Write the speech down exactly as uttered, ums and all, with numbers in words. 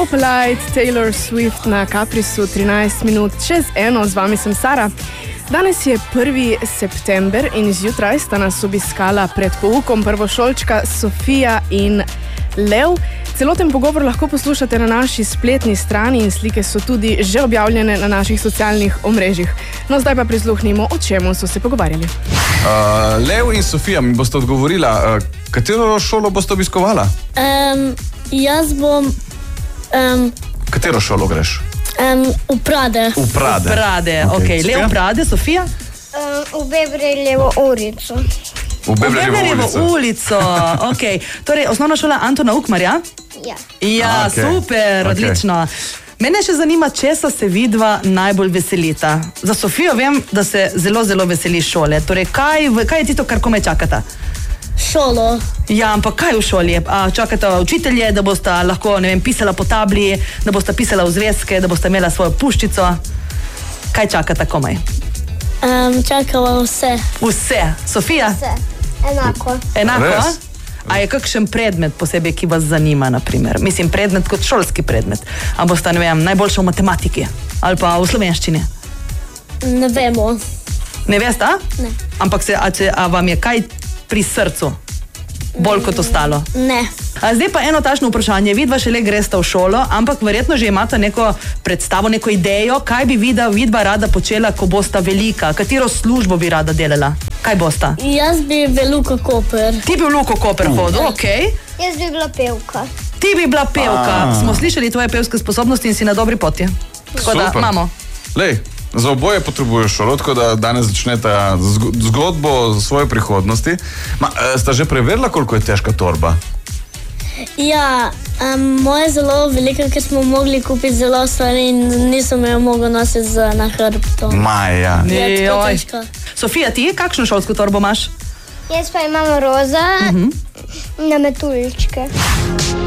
Opalite, Taylor Swift na Caprisu, trinajst minut čez eno, z vami sem Sara. Danes je prvi september in zjutraj sta nas obiskala pred poukom prvošolčka Sofija in Lev. Celoten pogovor lahko poslušate na naši spletni strani in slike so tudi že objavljene na naših socialnih omrežjih. No, zdaj pa prisluhnimo, o čemu so se pogovarjali. Uh, Lev in Sofija mi boste odgovorila, uh, katero šolo boste obiskovala? Um, jaz bom... Um, katero šolo greš? Um, v Prade. V Prade. V Prade, ok. okay. Lev Prade, Sofija? Um, v Bebreljevo ulico. V Bebreljevo ulico. ulico. Ok. Torej, osnovna šola Antona Ukmarja? Ja. Ja, A, okay. super, Okay. odlično. Mene še zanima, česa se vidva najbolj veselita. Za Sofijo vem, da se zelo, zelo veseli šole. Torej, kaj, kaj je tisto, kar kome čakata? Šolo. Ja, ampak kaj v šoli? A, čakata učitelje, da bosta lahko, ne vem, pisala po tabli, da bosta pisala v zvezke, da bosta imela svojo puščico. Kaj čakata komaj? Um, čakava vse. Vse. Sofija? Vse. Enako. Enako? Res? A je kakšen predmet posebej, ki vas zanima, naprimer? Mislim, predmet kot šolski predmet. A bosta, ne vem, najboljša v matematiki? Ali pa v slovenščini? Ne vemo. Ne veste? Ne. Ampak se, a, če, a vam je kaj pri srcu? Bolj kot ostalo? Ne. A zdaj pa eno tašno vprašanje. Vidva šele gresta v šolo, ampak verjetno že imata neko predstavo, neko idejo, kaj bi vidva, vidva rada počela, ko bosta velika. Katero službo bi rada delala? Kaj bosta? Jaz bi v Luko Koper. Ti bi v Luko Koper hodil, ok. Jaz bi bila pevka. Ti bi bila pevka. A. Smo slišali tvoje pevske sposobnosti in si na dobri poti. Tako da, Super. mamo. Lej, za oboje potrebuješ šolo, tako da danes začnete zgodbo svoje prihodnosti. Ma, sta že preverila, koliko je težka torba? Ja, um, moja je zelo velika, ker smo mogli kupiti zelo stvari in nisem jo mogla nositi za na hrbtu. Maja. Je tako Joj. težko. Sofija, ti kakšno šolsko torbo imaš? Jaz pa imam roza uh-huh. na metuljčke.